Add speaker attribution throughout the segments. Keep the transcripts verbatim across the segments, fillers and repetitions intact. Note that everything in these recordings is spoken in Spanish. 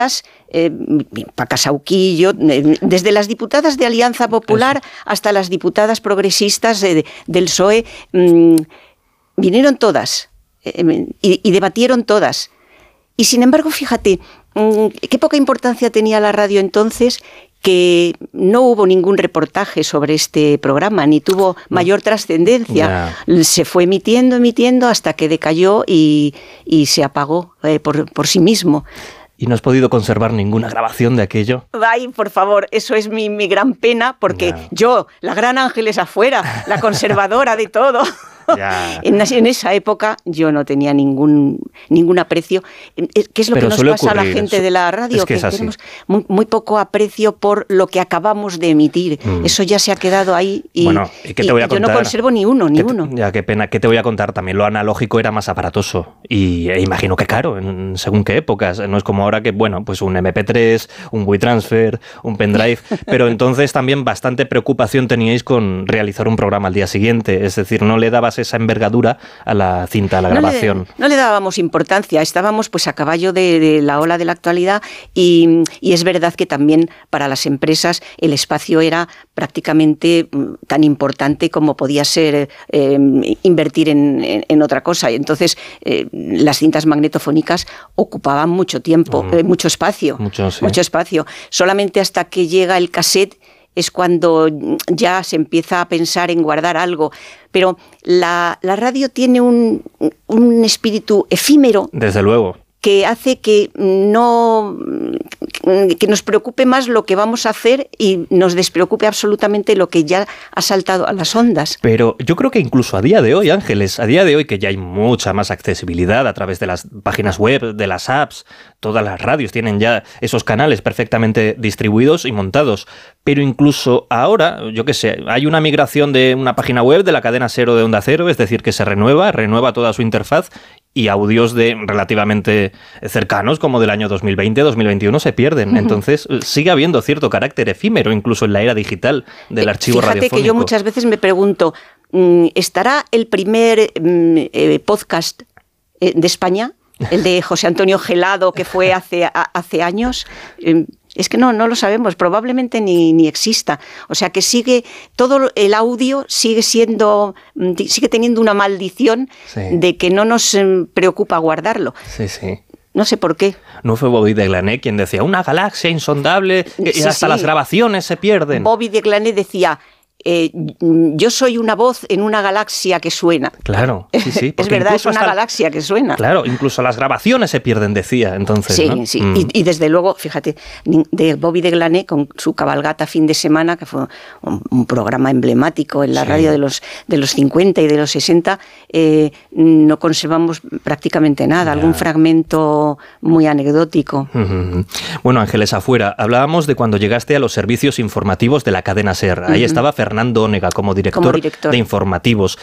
Speaker 1: Eh, Paca Sauquillo, eh, desde las diputadas de Alianza Popular hasta las diputadas progresistas de, de, del P S O E, mmm, vinieron todas eh, y, y debatieron todas. Y sin embargo, fíjate, mmm, qué poca importancia tenía la radio entonces, que no hubo ningún reportaje sobre este programa, ni tuvo mayor trascendencia. Yeah. Se fue emitiendo, emitiendo, hasta que decayó y, y se apagó eh, por, por sí mismo.
Speaker 2: ¿Y no has podido conservar ninguna grabación de aquello?
Speaker 1: Ay, por favor, eso es mi, mi gran pena, porque yeah. yo, la gran Ángeles Afuera, la conservadora de todo... Ya. En, en esa época yo no tenía ningún ningún aprecio. ¿Qué es lo Pero que nos pasa ocurrir. a la gente de la radio?
Speaker 2: Es que, que es
Speaker 1: tenemos muy, muy poco aprecio por lo que acabamos de emitir. Mm. Eso ya se ha quedado ahí y,
Speaker 2: bueno, ¿y qué te voy a
Speaker 1: y
Speaker 2: contar?
Speaker 1: yo no conservo ni uno, ni
Speaker 2: ¿Qué
Speaker 1: uno.
Speaker 2: Te, ya, qué pena. ¿Qué te voy a contar? También lo analógico era más aparatoso y e imagino que caro, en, según qué épocas. No es como ahora que, bueno, pues un eme pe tres, un WeTransfer, un pendrive, pero entonces también bastante preocupación teníais con realizar un programa al día siguiente. Es decir, no le dabas esa envergadura a la cinta, a la grabación.
Speaker 1: No le, no le dábamos importancia, estábamos pues a caballo de, de la ola de la actualidad y, y es verdad que también para las empresas el espacio era prácticamente tan importante como podía ser eh, invertir en, en, en otra cosa. Entonces eh, las cintas magnetofónicas ocupaban mucho tiempo, mm. eh, mucho espacio,
Speaker 2: mucho, sí.
Speaker 1: mucho espacio. Solamente hasta que llega el cassette es cuando ya se empieza a pensar en guardar algo. Pero la, la radio tiene un, un espíritu efímero.
Speaker 2: Desde luego.
Speaker 1: Que hace que no que nos preocupe más lo que vamos a hacer y nos despreocupe absolutamente lo que ya ha saltado a las ondas.
Speaker 2: Pero yo creo que incluso a día de hoy, Ángeles, a día de hoy que ya hay mucha más accesibilidad a través de las páginas web, de las apps, todas las radios tienen ya esos canales perfectamente distribuidos y montados. Pero incluso ahora, yo qué sé, hay una migración de una página web de la cadena Cero de Onda Cero, es decir, que se renueva, renueva toda su interfaz y audios de relativamente cercanos, como del año dos mil veinte, dos mil veintiuno, se pierden. Uh-huh. Entonces, sigue habiendo cierto carácter efímero, incluso en la era digital del archivo
Speaker 1: Fíjate
Speaker 2: radiofónico.
Speaker 1: Fíjate que yo muchas veces me pregunto, ¿estará el primer eh, podcast eh, de España? El de José Antonio Gelado, que fue hace, a, hace años... Eh, Es que no, no lo sabemos, probablemente ni, ni exista. O sea que sigue, todo el audio sigue siendo, sigue teniendo una maldición sí. de que no nos preocupa guardarlo.
Speaker 2: Sí, sí.
Speaker 1: No sé por qué.
Speaker 2: No fue Bobby de Glané quien decía, una galaxia insondable, y sí, hasta sí. las grabaciones se pierden.
Speaker 1: Bobby de Glané decía... Eh, yo soy una voz en una galaxia que suena.
Speaker 2: Claro, sí, sí.
Speaker 1: Es verdad, es una hasta, galaxia que suena.
Speaker 2: Claro, incluso las grabaciones se pierden, decía entonces.
Speaker 1: Sí,
Speaker 2: ¿no?
Speaker 1: sí.
Speaker 2: Mm.
Speaker 1: Y, y desde luego, fíjate, de Bobby de Glané con su cabalgata fin de semana, que fue un, un programa emblemático en la sí. radio de los, de los cincuenta y de los sesenta, eh, no conservamos prácticamente nada, ya. algún fragmento muy anecdótico.
Speaker 2: Uh-huh. Bueno, Ángeles Afuera, hablábamos de cuando llegaste a los servicios informativos de la cadena SER. Ahí uh-huh. estaba Fernando Fernando Onega como director,
Speaker 1: como director
Speaker 2: de informativos.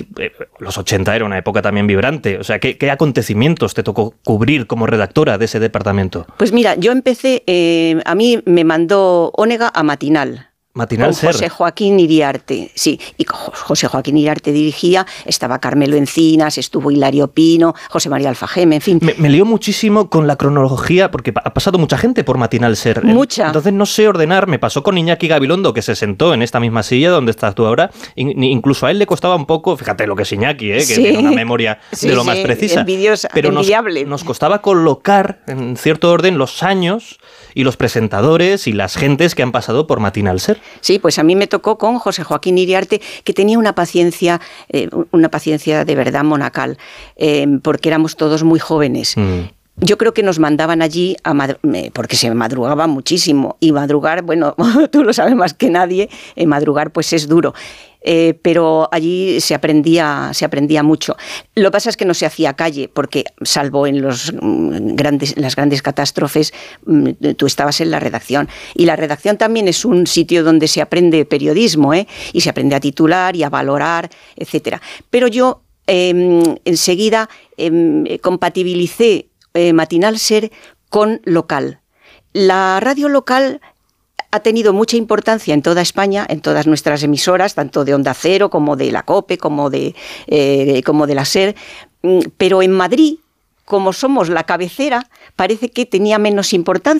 Speaker 2: Los ochenta era una época también vibrante. O sea, ¿qué, qué acontecimientos te tocó cubrir como redactora de ese departamento?
Speaker 1: Pues mira, yo empecé, eh, a mí me mandó Onega a Matinal.
Speaker 2: Matinal
Speaker 1: con
Speaker 2: SER.
Speaker 1: José Joaquín Iriarte, sí, y José Joaquín Iriarte dirigía, estaba Carmelo Encinas, estuvo Hilario Pino, José María Alfajeme, en fin.
Speaker 2: Me, me lío muchísimo con la cronología, porque ha pasado mucha gente por Matinal SER.
Speaker 1: Mucha.
Speaker 2: Entonces no sé ordenar, me pasó con Iñaki Gabilondo, que se sentó en esta misma silla donde estás tú ahora, incluso a él le costaba un poco, fíjate lo que es Iñaki, ¿eh? que
Speaker 1: sí.
Speaker 2: tiene una memoria
Speaker 1: sí,
Speaker 2: de lo
Speaker 1: sí.
Speaker 2: más precisa.
Speaker 1: Envidiosa,
Speaker 2: pero
Speaker 1: envidiable.
Speaker 2: Nos, nos costaba colocar en cierto orden los años y los presentadores y las gentes que han pasado por Matinal SER.
Speaker 1: Sí, pues a mí me tocó con José Joaquín Iriarte, que tenía una paciencia, eh, una paciencia de verdad monacal, eh, porque éramos todos muy jóvenes. Mm. Yo creo que nos mandaban allí a madru- porque se madrugaba muchísimo, y madrugar, bueno, tú lo sabes más que nadie, eh, madrugar pues es duro. Eh, pero allí se aprendía, se aprendía mucho. Lo que pasa es que no se hacía calle, porque salvo en los grandes, las grandes catástrofes, tú estabas en la redacción. Y la redacción también es un sitio donde se aprende periodismo, ¿eh? Y se aprende a titular y a valorar, etcétera. Pero yo eh, enseguida eh, compatibilicé eh, Matinal SER con local. La radio local ha tenido mucha importancia en toda España, en todas nuestras emisoras, tanto de Onda Cero como de la COPE, como de, eh, como de la SER, pero en Madrid como somos la cabecera, parece que tenía menos importancia.